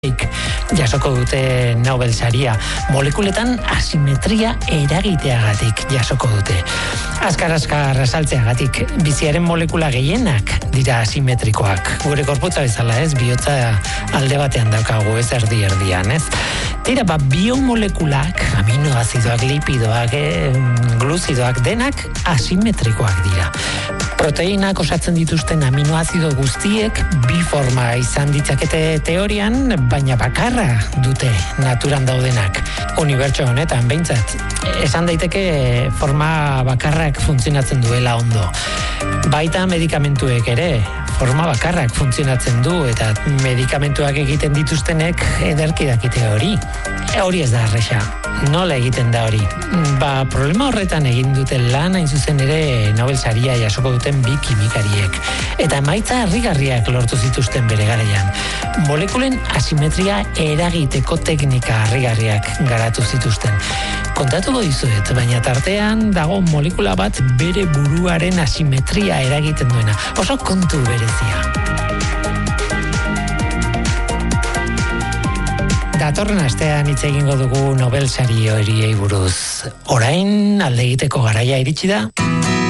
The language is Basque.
jasoko dute Nobel saria, molekuletan asimetria eragiteagatik jasoko dute. Azkar azaltzeagatik, biziaren molekula gehienak dira asimetrikoak. Gure korputza bezala, ez, bihotza alde batean daukagu, ez erdian, ez? Tira, biomolekulak, aminoazidoak, lipidoak, gluzidoak, denak asimetrikoak dira. Proteinak osatzen dituzten aminoazido guztiek bi forma izan ditzakete teorian, baina bakarra dute naturan daudenak. Unibertso honetan, behintzat, esan daiteke forma bakarrak funtzionatzen duela ondo. Baita medikamentuek ere, forma bakarrak funtzionatzen du, eta medikamentuak egiten dituztenek ederki dakite hori. Hori ez da erresa. Nola egiten da hori? Problema horretan egin duten lan hain zuzen ere Nobel saria jasoko duten bi kimikariek. Eta emaitza harrigarriak lortu zituzten bere garaian. Molekulen asimetria eragiteko teknika harrigarriak garatu zituzten. Kontatuko dizuet, baina tartean dago molekula bat bere buruaren asimetria eragiten duena. Oso kontu berezia. Datorren astean hitz egingo dugu Nobel sari horiei buruz. Orain alde egiteko garaia iritsi da.